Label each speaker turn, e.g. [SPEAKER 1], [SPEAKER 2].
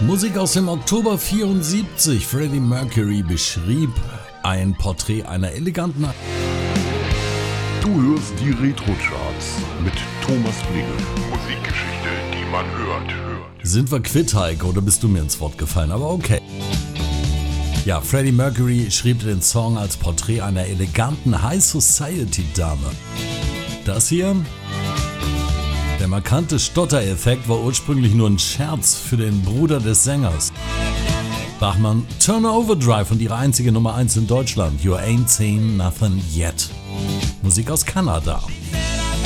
[SPEAKER 1] Musik aus dem Oktober 74. Freddie Mercury beschrieb ein Porträt einer eleganten...
[SPEAKER 2] Du hörst die Retro-Charts mit Thomas Blingel. Musikgeschichte, die man hört.
[SPEAKER 1] Sind wir quitt, Heike, oder bist du mir ins Wort gefallen? Aber okay. Ja, Freddie Mercury schrieb den Song als Porträt einer eleganten High-Society-Dame. Das hier? Der markante Stottereffekt war ursprünglich nur ein Scherz für den Bruder des Sängers. Bachmann, Turner Overdrive und ihre einzige Nummer 1 in Deutschland, You Ain't Seen Nothing Yet. Musik aus Kanada.